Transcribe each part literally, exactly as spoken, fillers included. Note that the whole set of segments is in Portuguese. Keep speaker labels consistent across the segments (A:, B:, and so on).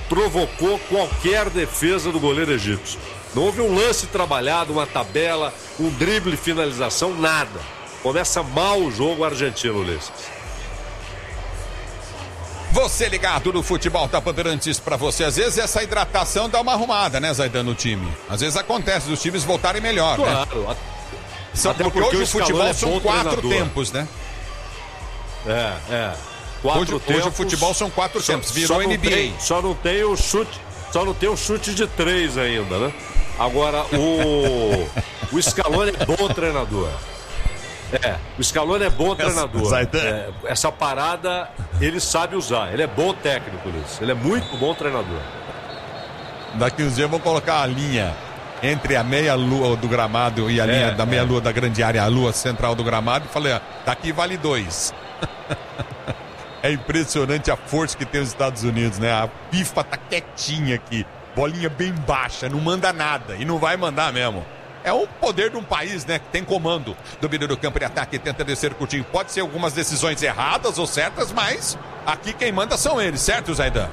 A: provocou qualquer defesa do goleiro egípcio. Não houve um lance trabalhado, uma tabela, um drible, finalização, nada. Começa mal o jogo argentino, Ulisses.
B: Você ligado no futebol da Bandeirantes, pra você, às vezes essa hidratação dá uma arrumada, né, Zaidan, no time? Às vezes acontece dos times voltarem melhor,
A: claro,
B: né?
A: São,
B: porque, porque hoje o futebol é são quatro
A: treinador.
B: tempos, né?
A: É, é. Quatro
B: hoje,
A: tempos,
B: hoje o futebol são quatro
A: só,
B: tempos, virou
A: só
B: N B A.
A: Tem, só não tem o chute, só não tem o chute de três ainda, né? Agora, o, o Scaloni é bom treinador. É, o Scaloni é bom treinador. É, essa parada ele sabe usar. Ele é bom técnico, isso. Ele é muito bom treinador.
B: Daqui uns dias vamos colocar a linha entre a meia-lua do gramado e a
A: é,
B: linha da meia-lua
A: é.
B: da grande área, a lua central do gramado, e falei, ó, daqui vale dois. É impressionante a força que tem os Estados Unidos, né? A FIFA tá quietinha aqui, bolinha bem baixa, não manda nada e não vai mandar mesmo. É o poder de um país, né, que tem comando. Domínio do campo de ataque, tenta descer curtinho. Pode ser algumas decisões erradas ou certas, mas aqui quem manda são eles, certo, Zaidan?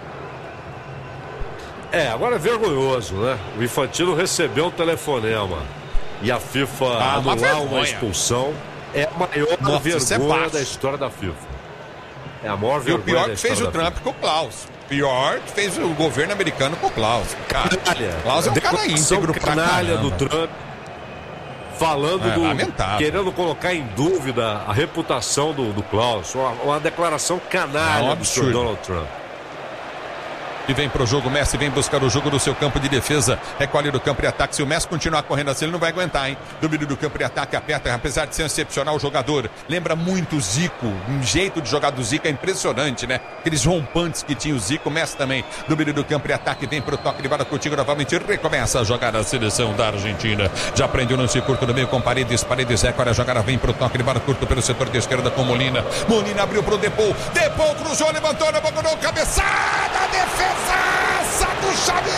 A: É, agora é vergonhoso, né? O Infantino recebeu um telefonema e a FIFA
B: ah,
A: anular
B: uma,
A: uma expulsão é a maior
B: Nossa,
A: vergonha
B: é
A: da história da FIFA. É a maior
B: e
A: vergonha
B: o pior
A: da
B: que fez o Trump com o Klaus. Pior que fez o governo americano com o Klaus. Cara, Klaus é um cara íntegro pra caralho
A: do Trump. Falando
B: é,
A: do,
B: lamentável.
A: querendo colocar em dúvida a reputação do, do Klaus. Uma, uma declaração canalha é um do senhor Donald Trump.
B: E vem pro jogo, Messi vem buscar o jogo do seu campo de defesa, recolhe do campo de ataque. Se o Messi continuar correndo assim, ele não vai aguentar, hein? Domínio do campo de ataque, aperta, apesar de ser excepcional o jogador, lembra muito o Zico, um jeito de jogar do Zico é impressionante, né? Aqueles rompantes que tinha o Zico, o Messi também. Domínio do campo de ataque, vem pro toque de bola contigo novamente, recomeça a jogar a seleção da Argentina. Já prende o lance curto no meio com Paredes, Paredes é agora a jogada, vem pro toque de bola curto pelo setor de esquerda com Molina. Molina abriu pro Depou, Depou cruzou, levantou, levantou, cabeçada, defesa! Zaça do Xavier!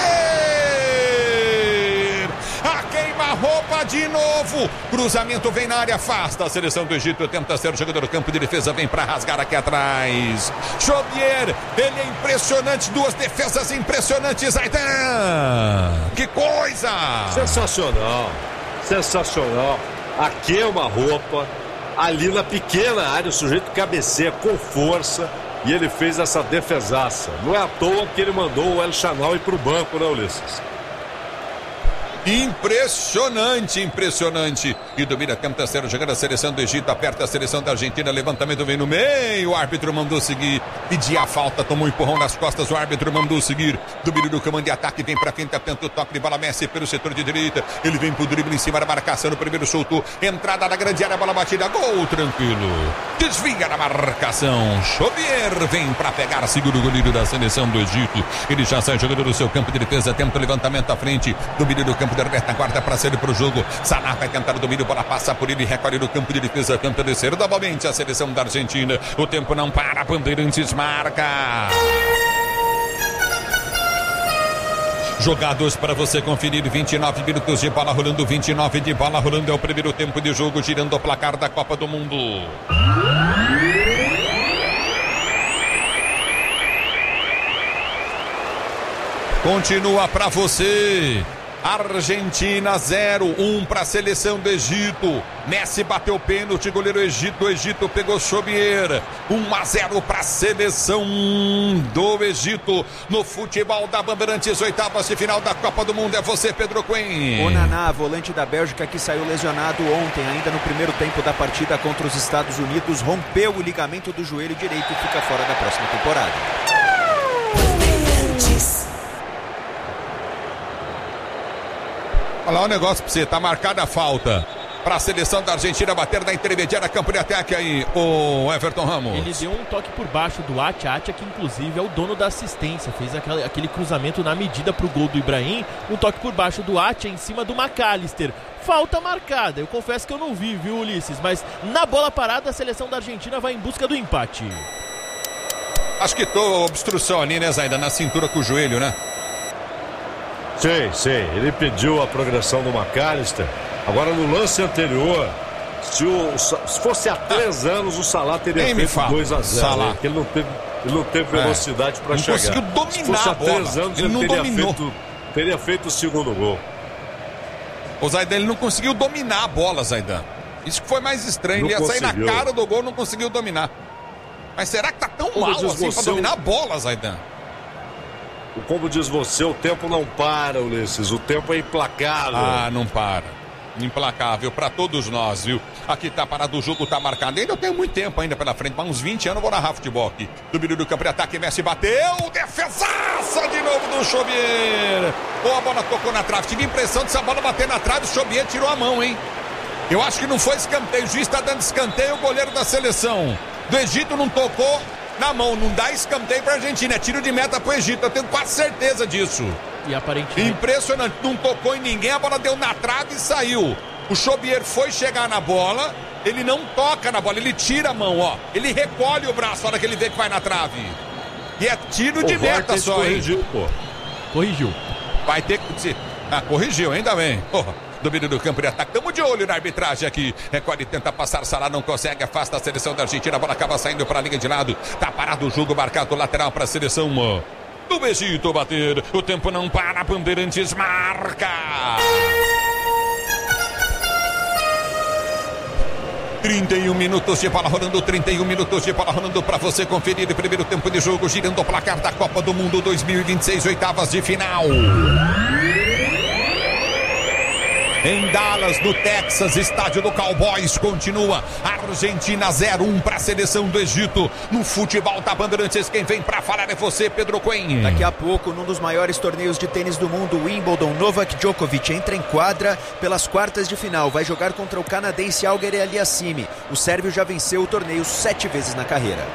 B: A queima-roupa de novo. Cruzamento vem na área, afasta a seleção do Egito. Tenta ser o jogador do campo de defesa. Vem para rasgar aqui atrás. Xavier, ele é impressionante. Duas defesas impressionantes. Zaidan! Que coisa!
A: Sensacional. Sensacional. A queima-roupa. Ali na pequena área, o sujeito cabeceia com força. E ele fez essa defesaça. Não é à toa que ele mandou o El Shaarawy para o banco, né, Ulisses?
B: Impressionante, impressionante. E domina campo terceiro, jogando a seleção do Egito, aperta a seleção da Argentina, levantamento vem no meio, o árbitro mandou seguir, pedia a falta, tomou um empurrão nas costas, o árbitro mandou seguir, domínio do comando de ataque, vem pra quem tá tentando o toque de bola, Messi pelo setor de direita, ele vem pro drible em cima da marcação, no primeiro soltou, entrada na grande área, bola batida, gol tranquilo, desvia da marcação, Xavier vem pra pegar, segura o goleiro da seleção do Egito, ele já sai jogando do seu campo de defesa, tenta o levantamento à frente, domínio do campo de retaguarda para sair para o jogo. Salah vai tentar o domínio, bola passa por ele, recolhe no campo de defesa, tenta descer novamente a seleção da Argentina. O tempo não para, Bandeirantes marca. Jogados para você conferir, vinte e nove minutos de bola rolando, vinte e nove de bola rolando, é o primeiro tempo de jogo, girando o placar da Copa do Mundo. Continua para você. Argentina zero, um para a seleção do Egito. Messi bateu pênalti, goleiro Egito, o Egito pegou Xavier. um a zero para a seleção do Egito no futebol da Bandeirantes, oitavas de final da Copa do Mundo. É você, Pedro Quinn.
C: O Naná, volante da Bélgica, que saiu lesionado ontem, ainda no primeiro tempo da partida contra os Estados Unidos, rompeu o ligamento do joelho direito e fica fora da próxima temporada.
B: Olha lá um negócio pra você, tá marcada a falta para a seleção da Argentina bater na intermediária, campo de ataque aí, o Everton Ramos.
D: Ele deu um toque por baixo do Atia, Atia que inclusive é o dono da assistência, fez aquele, aquele cruzamento na medida pro gol do Ibrahim, um toque por baixo do Atia em cima do McAllister. Falta marcada, eu confesso que eu não vi, viu, Ulisses, mas na bola parada a seleção da Argentina vai em busca do empate.
B: Acho que tô obstrução ali, né, Zaida, na cintura com o joelho, né?
A: Sim, sim, ele pediu a progressão do McAllister. Agora no lance anterior, se, o, se fosse há três anos, o Salah teria
B: Nem
A: feito dois a zero.
B: Salah.
A: Ele não teve, Ele não teve velocidade é. para chegar.
B: Não conseguiu dominar
A: Se fosse
B: a
A: há
B: bola.
A: três anos,
B: ele,
A: ele
B: não
A: teria
B: dominou.
A: Feito, teria feito o segundo gol.
B: O Zaidan, ele não conseguiu dominar a bola, Zaidan. Isso que foi mais estranho.
A: Não
B: ele ia
A: conseguiu.
B: sair na cara do gol, não conseguiu dominar. Mas será que tá tão
A: Como
B: mal
A: diz
B: assim
A: você,
B: pra dominar a bola, Zaidan?
A: Como diz você, o tempo não para, Ulisses. O tempo é implacável.
B: Ah, não para. Implacável pra todos nós, viu? Aqui tá parado o jogo, tá marcado. Ainda eu tenho muito tempo ainda pela frente, mas uns vinte anos eu vou narrar futebol aqui. Domínio do campo de ataque, Messi bateu, defesaça de novo do Chobier. Ou a bola tocou na trave. Tive a impressão de se a bola bater na trave, o Chobier tirou a mão, hein? Eu acho que não foi escanteio. O juiz tá dando escanteio, o goleiro da seleção do Egito não tocou na mão. Não dá escanteio pra Argentina, é tiro de meta pro Egito. Eu tenho quase certeza disso.
D: E aparentemente...
B: Impressionante, não tocou em ninguém, a bola deu na trave e saiu. O Chobier foi chegar na bola, ele não toca na bola, ele tira a mão, ó. Ele recolhe o braço na hora que ele vê que vai na trave. E é tiro de meta só, hein?
A: Corrigiu, pô.
D: Corrigiu.
B: Vai ter que... Ah, corrigiu, ainda bem. Porra. Domínio do campo de ataque, estamos de olho na arbitragem aqui. Recolhe, tenta passar, Salah não consegue, afasta a seleção da Argentina, a bola acaba saindo para a linha de lado. Tá parado o jogo, marcado lateral para a seleção do Egito bater. O tempo não para, Bandeirantes marca. trinta e um minutos de bola rolando, trinta e um minutos de bola rolando para você conferir o primeiro tempo de jogo, girando o placar da Copa do Mundo dois mil e vinte e seis, oitavas de final. Em Dallas, no Texas, estádio do Cowboys, continua Argentina zero a um para a seleção do Egito. No futebol da Bandeirantes, quem vem para falar é você, Pedro Coen.
C: Daqui a pouco, num dos maiores torneios de tênis do mundo, Wimbledon, Novak Djokovic entra em quadra pelas quartas de final. Vai jogar contra o canadense Auger Aliassime. O sérvio já venceu o torneio sete vezes na carreira.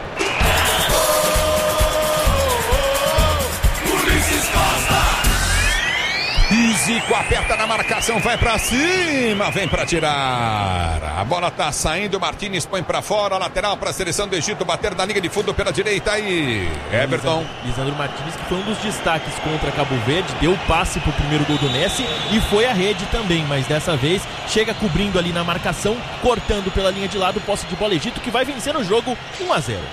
B: Zico aperta na marcação, vai pra cima, vem pra tirar. A bola tá saindo, Martínez põe pra fora, lateral pra seleção do Egito, bater na linha de fundo pela direita aí. Everton.
D: Lisandro Martínez, que foi um dos destaques contra Cabo Verde, deu o passe pro primeiro gol do Messi e foi à rede também, mas dessa vez chega cobrindo ali na marcação, cortando pela linha de lado, posse de bola Egito, que vai vencer o jogo um a zero.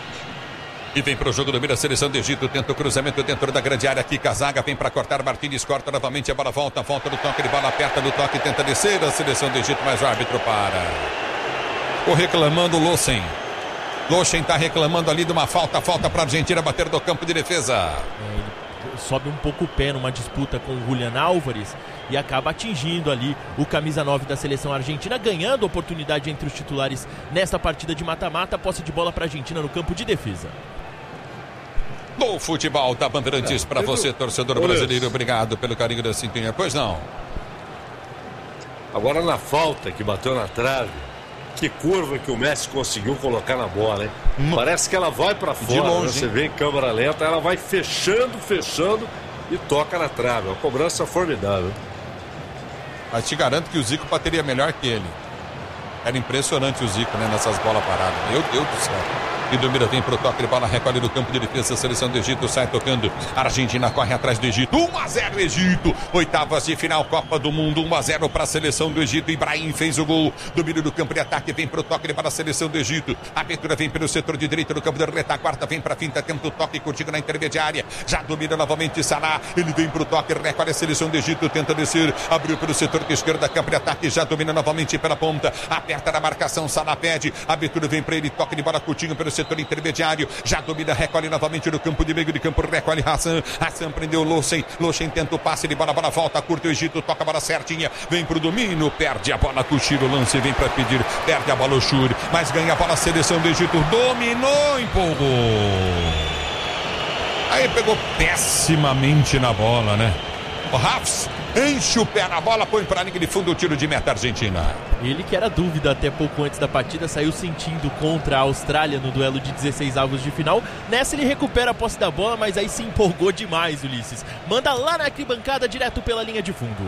B: E vem pro jogo, domina a seleção do Egito, tenta o cruzamento dentro da grande área aqui, Casaga vem para cortar, Martínez corta novamente, a bola volta, volta no toque, de bola aperta no toque, tenta descer, a seleção do Egito, mas o árbitro para. O reclamando Lossen. Lossen tá reclamando ali de uma falta, falta para a Argentina bater do campo de defesa.
D: É, ele sobe um pouco o pé numa disputa com o Julián Álvares e acaba atingindo ali o camisa nove da seleção argentina, ganhando oportunidade entre os titulares nesta partida de mata-mata, posse de bola para a Argentina no campo de defesa.
B: No futebol da Bandeirantes, é, para você, torcedor brasileiro, obrigado pelo carinho da sintonia. Pois não.
A: Agora na falta que bateu na trave, que curva que o Messi conseguiu colocar na bola, hein? Hum. Parece que ela vai para fora,
B: longe,
A: né? Você vê em câmera lenta, ela vai fechando, fechando e toca na trave. Uma cobrança formidável.
B: Mas te garanto que o Zico bateria melhor que ele. Era impressionante o Zico, né, nessas bolas paradas. Meu Deus do céu. E domina, vem pro toque de bola, recolhe no campo de defesa, a seleção do Egito sai tocando. A Argentina corre atrás do Egito. um a zero Egito. Oitavas de final, Copa do Mundo. um a zero para a seleção do Egito. Ibrahim fez o gol. Domínio do campo de ataque, vem pro toque de bola, a seleção do Egito. A abertura vem pelo setor de direita do campo de retaguarda, vem pra finta, tenta o toque contigo na intermediária. Já domina novamente Salah. Ele vem pro toque, recolhe a seleção do Egito, tenta descer. Abriu pelo setor de esquerda, campo de ataque, já domina novamente pela ponta. Aperta na marcação, Salah pede. A abertura vem pra ele, toque de bola curtinho pelo setor intermediário, já domina, recolhe novamente no campo de meio de campo, recolhe Hassan, Hassan prendeu Lossen, Lossen tenta o passe de bola, bola volta, curta o Egito, toca a bola certinha, vem pro domínio, perde a bola, Cuchiro, lance, vem pra pedir, perde a bola o Shuri, mas ganha a bola a seleção do Egito, dominou, empolgou. Aí pegou pessimamente na bola, né? O Rafs enche o pé na bola, põe para a linha de fundo o tiro de meta Argentina.
D: Ele que era dúvida até pouco antes da partida, saiu sentindo contra a Austrália no duelo de dezesseis avos de final. Nessa ele recupera a posse da bola, mas aí se empolgou demais, Ulisses. Manda lá na arquibancada, direto pela linha de fundo.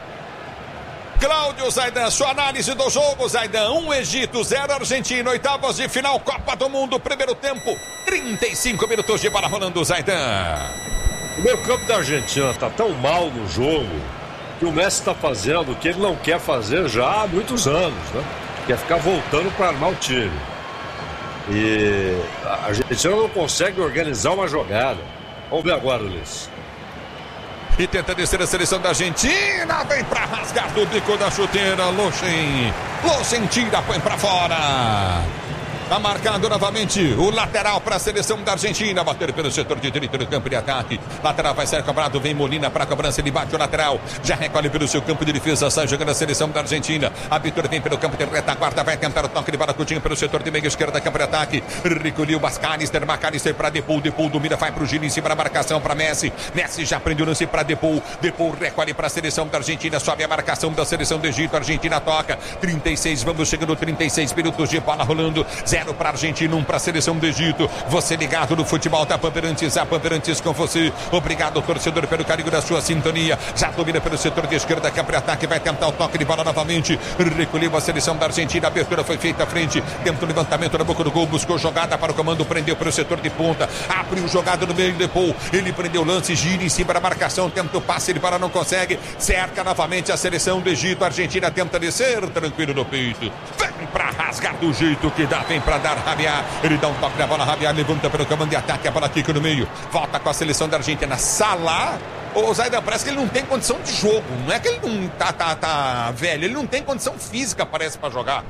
B: Cláudio Zaidan, sua análise do jogo, Zaidan. um Egito, zero Argentina, oitavas de final, Copa do Mundo, primeiro tempo, trinta e cinco minutos de bola rolando, Zaidan.
A: O meio campo da Argentina está tão mal no jogo que o Messi está fazendo o que ele não quer fazer já há muitos anos, né? Quer ficar voltando para armar o time. E a Argentina não consegue organizar uma jogada. Vamos ver agora, Luiz.
B: E tenta descer a seleção da Argentina. Vem pra rasgar do bico da chuteira. Luchen. Luchen tira, põe pra fora. Tá marcando novamente o lateral para a seleção da Argentina. Bater pelo setor de direito do campo de ataque. Lateral vai ser cobrado. Vem Molina para a cobrança. Ele bate o lateral. Já recolhe pelo seu campo de defesa. Sai jogando a seleção da Argentina. A vitória vem pelo campo de retaguarda. Vai tentar o toque de bola Coutinho pelo setor de meia esquerda. Campo de ataque. Recolheu McAllister. McAllister para Depou. Depou domina. Vai para o Gil em cima da marcação para Messi. Messi já prendeu o lance para Depou. Depou recolhe para a seleção da Argentina. Sobe a marcação da seleção do Egito. Argentina toca. trinta e seis. Vamos chegando. trinta e seis minutos de bola rolando. Zero para a Argentina, um para a seleção do Egito. Você ligado no futebol da Bandeirantes, a Bandeirantes com você. Obrigado, torcedor, pelo carinho da sua sintonia. Já domina pelo setor de esquerda, campo de ataque, vai tentar o toque de bola novamente. Recolheu a seleção da Argentina, a abertura foi feita à frente. Tenta o levantamento na boca do gol, buscou jogada para o comando, prendeu pelo setor de ponta. Abriu jogada no meio, Depou. Ele prendeu o lance, gira em cima da marcação, tenta o passe, ele para, não consegue. Cerca novamente a seleção do Egito. A Argentina tenta descer, tranquilo no peito. Vem para rasgar do jeito que dá, vem para dar Rabiá. Ele dá um toque na bola, Rabiá levanta pelo comando de ataque, a bola quica no meio, volta com a seleção da Argentina. Salah, o Zaidan, parece que ele não tem condição de jogo, não é que ele não tá, tá, tá velho, ele não tem condição física, parece, para jogar.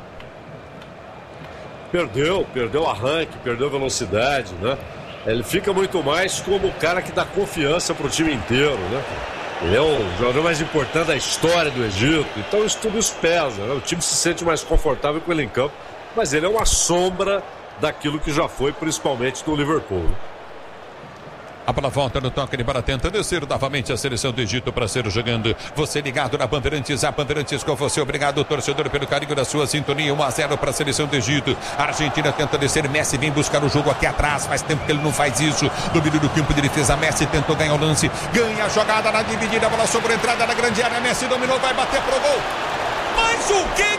A: Perdeu, perdeu arranque, perdeu velocidade, né? Ele fica muito mais como o cara que dá confiança pro time inteiro, né? Ele é o jogador mais importante da história do Egito, então isso tudo isso pesa, né? O time se sente mais confortável com ele em campo, mas ele é uma sombra daquilo que já foi, principalmente do Liverpool.
B: A bola volta no toque de bola, tenta descer novamente a seleção do Egito para ser jogando. Você ligado na Bandeirantes, a Bandeirantes com você. Obrigado, torcedor, pelo carinho da sua sintonia. um a zero para a seleção do Egito. A Argentina tenta descer, Messi vem buscar o jogo aqui atrás. Faz tempo que ele não faz isso. Domínio do campo de defesa, Messi tentou ganhar o lance. Ganha a jogada na dividida, a bola sobrou, entrada na grande área. Messi dominou, vai bater pro gol. Mas o quê?